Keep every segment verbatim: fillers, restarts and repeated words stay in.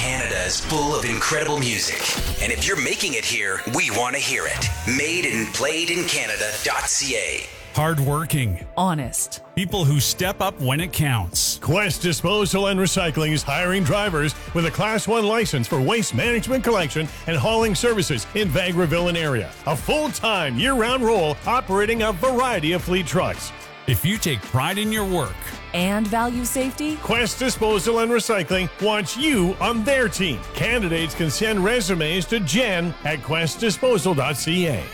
Canada is full of incredible music. And if you're making it here, we want to hear it. Made and played in Canada dot c a. Hardworking. Honest. People who step up when it counts. Quest Disposal and Recycling is hiring drivers with a Class one license for waste management collection and hauling services in Vegreville and area. A full-time, year-round role operating a variety of fleet trucks. If you take pride in your work and value safety, Quest Disposal and Recycling wants you on their team. Candidates can send resumes to Jen at quest disposal dot c a.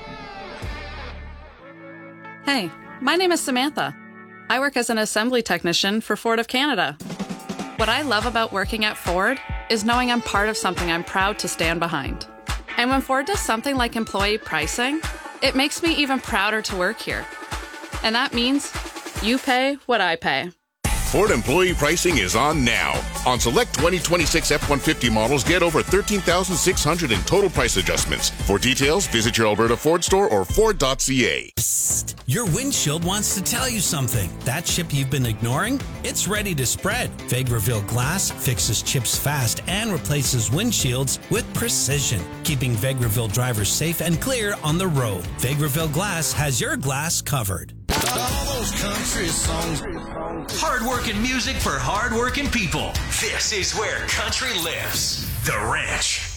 Hey, my name is Samantha. I work as an assembly technician for Ford of Canada. What I love about working at Ford is knowing I'm part of something I'm proud to stand behind. And when Ford does something like employee pricing, it makes me even prouder to work here. And that means you pay what I pay. Ford employee pricing is on now. On select twenty twenty-six F one fifty models, get over thirteen thousand six hundred dollars in total price adjustments. For details, visit your Alberta Ford store or ford dot c a. Psst. Your windshield wants to tell you something. That chip you've been ignoring? It's ready to spread. Vegreville Glass fixes chips fast and replaces windshields with precision, keeping Vegreville drivers safe and clear on the road. Vegreville Glass has your glass covered. All those country songs. Hard-working music for hard-working people. This is where country lives. The Ranch.